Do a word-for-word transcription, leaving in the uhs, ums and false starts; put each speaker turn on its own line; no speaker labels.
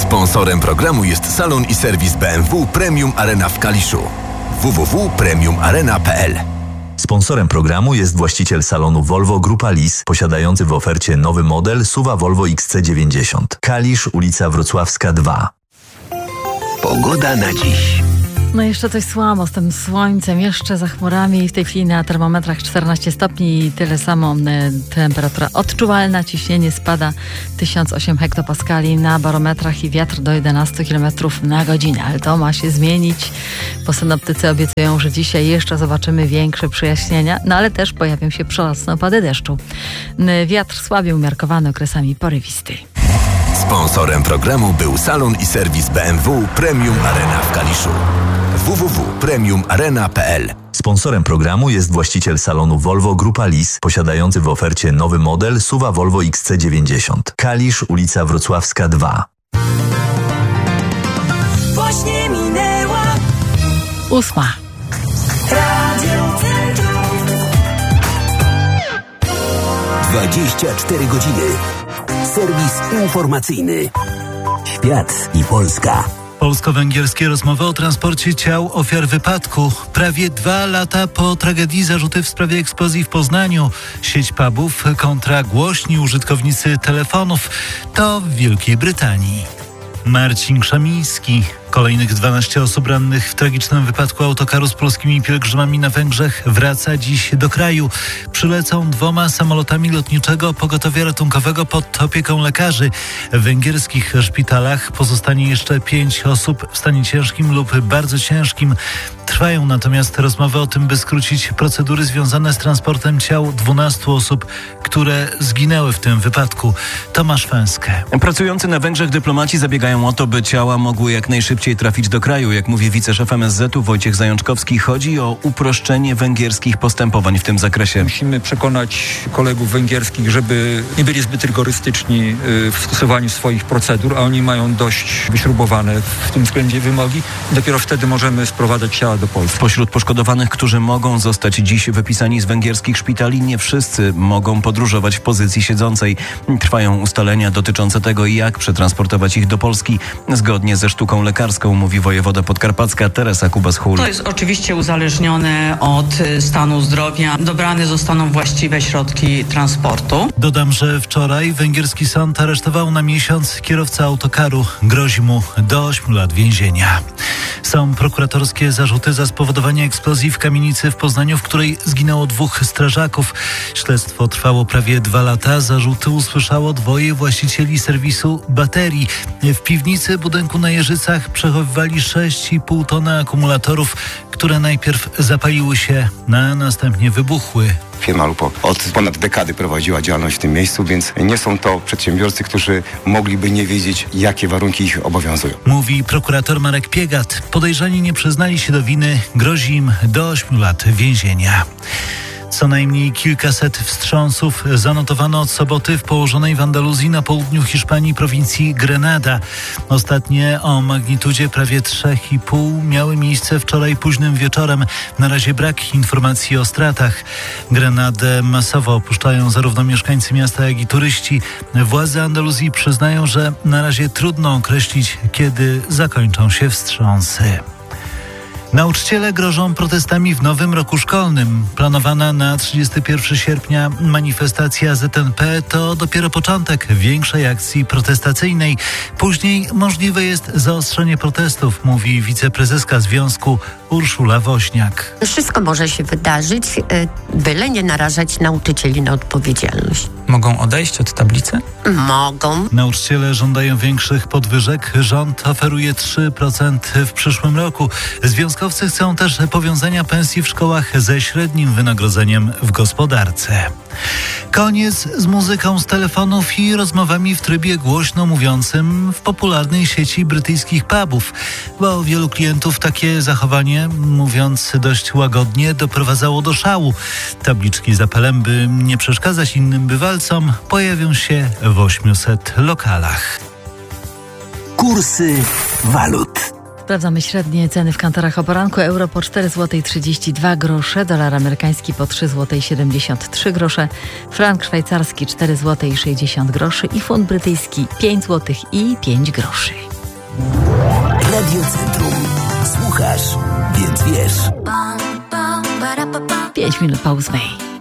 Sponsorem programu jest salon i serwis B M W Premium Arena w Kaliszu. w w w kropka premium arena kropka p l.
Sponsorem programu jest właściciel salonu Volvo Grupa Lis, posiadający w ofercie nowy model S U V-a Volvo X C dziewięćdziesiąt. Kalisz, ulica Wrocławska dwa.
Pogoda na dziś.
No jeszcze coś słabo z tym słońcem, jeszcze za chmurami. W tej chwili na termometrach czternaście stopni i tyle samo temperatura odczuwalna. Ciśnienie spada tysiąc osiem hektopaskali na barometrach i wiatr do jedenaście kilometrów na godzinę. Ale to ma się zmienić, bo synoptycy obiecują, że dzisiaj jeszcze zobaczymy większe przejaśnienia, no ale też pojawią się przelotne opady deszczu. Wiatr słabiej umiarkowany, okresami porywisty.
Sponsorem programu był salon i serwis B M W Premium Arena w Kaliszu. w w w kropka premium arena kropka p l.
Sponsorem programu jest właściciel salonu Volvo Grupa Lis, posiadający w ofercie nowy model S U V-a Volvo X C dziewięćdziesiąt. Kalisz, ulica Wrocławska dwa.
Właśnie minęła
Ósma.
Radio Centrum.
dwadzieścia cztery godziny. Serwis informacyjny. Świat i Polska.
Polsko-węgierskie rozmowy o transporcie ciał ofiar wypadku. Prawie dwa lata po tragedii zarzuty w sprawie eksplozji w Poznaniu. Sieć pubów kontra głośni użytkownicy telefonów. To w Wielkiej Brytanii. Marcin Krzemiński. Kolejnych dwanaście osób rannych w tragicznym wypadku autokaru z polskimi pielgrzymami na Węgrzech wraca dziś do kraju. Przylecą dwoma samolotami lotniczego pogotowia ratunkowego pod opieką lekarzy. W węgierskich szpitalach pozostanie jeszcze pięć osób w stanie ciężkim lub bardzo ciężkim. Trwają natomiast rozmowy o tym, by skrócić procedury związane z transportem ciał dwunastu osób, które zginęły w tym wypadku. Tomasz Węskę.
Pracujący na Węgrzech dyplomaci zabiegają o to, by ciała mogły jak najszybciej trafić do kraju. Jak mówi wiceszef M S Z-u Wojciech Zajączkowski, chodzi o uproszczenie węgierskich postępowań w tym zakresie.
Musimy przekonać kolegów węgierskich, żeby nie byli zbyt rygorystyczni w stosowaniu swoich procedur, a oni mają dość wyśrubowane w tym względzie wymogi. Dopiero wtedy możemy sprowadzać ciała do Polski.
Pośród poszkodowanych, którzy mogą zostać dziś wypisani z węgierskich szpitali, nie wszyscy mogą podróżować w pozycji siedzącej. Trwają ustalenia dotyczące tego, jak przetransportować ich do Polski zgodnie ze sztuką lekarską, mówi wojewoda podkarpacka Teresa Kubas-Hul.
To jest oczywiście uzależnione od stanu zdrowia. Dobrane zostaną właściwe środki transportu.
Dodam, że wczoraj węgierski sąd aresztował na miesiąc kierowcę autokaru. Grozi mu do ośmiu lat więzienia. Są prokuratorskie zarzuty za spowodowanie eksplozji w kamienicy w Poznaniu, w której zginęło dwóch strażaków. Śledztwo trwało prawie dwa lata. Zarzuty usłyszało dwoje właścicieli serwisu baterii. W piwnicy budynku na Jeżycach przechowywali sześć i pół tony akumulatorów, które najpierw zapaliły się, a następnie wybuchły.
Firma Lupo od ponad dekady prowadziła działalność w tym miejscu, więc nie są to przedsiębiorcy, którzy mogliby nie wiedzieć, jakie warunki ich obowiązują.
Mówi prokurator Marek Piegat. Podejrzani nie przyznali się do winy. Grozi im do ośmiu lat więzienia. Co najmniej kilkaset wstrząsów zanotowano od soboty w położonej w Andaluzji na południu Hiszpanii prowincji Grenada. Ostatnie o magnitudzie prawie trzy i pół miały miejsce wczoraj późnym wieczorem. Na razie brak informacji o stratach. Grenadę masowo opuszczają zarówno mieszkańcy miasta, jak i turyści. Władze Andaluzji przyznają, że na razie trudno określić, kiedy zakończą się wstrząsy. Nauczyciele grożą protestami w nowym roku szkolnym. Planowana na trzydziestego pierwszego sierpnia manifestacja Z N P to dopiero początek większej akcji protestacyjnej. Później możliwe jest zaostrzenie protestów, mówi wiceprezeska związku Urszula Woźniak.
Wszystko może się wydarzyć, byle nie narażać nauczycieli na odpowiedzialność.
Mogą odejść od tablicy?
Mogą.
Nauczyciele żądają większych podwyżek. Rząd oferuje trzy procent w przyszłym roku. Związkowcy chcą też powiązania pensji w szkołach ze średnim wynagrodzeniem w gospodarce. Koniec z muzyką z telefonów i rozmowami w trybie głośno mówiącym w popularnej sieci brytyjskich pubów, bo wielu klientów takie zachowanie, mówiąc dość łagodnie, doprowadzało do szału. Tabliczki z apelem, by nie przeszkadzać innym bywalcom, pojawią się w ośmiuset lokalach.
Kursy walut.
Sprawdzamy średnie ceny w kantorach o poranku. Euro po cztery złote trzydzieści dwa grosze, dolar amerykański po trzy złote siedemdziesiąt trzy grosze, frank szwajcarski cztery złote sześćdziesiąt groszy i funt brytyjski pięć złotych i pięć groszy.
Radio Centrum. Słuchasz, więc wiesz.
Pięć minut po ósmej.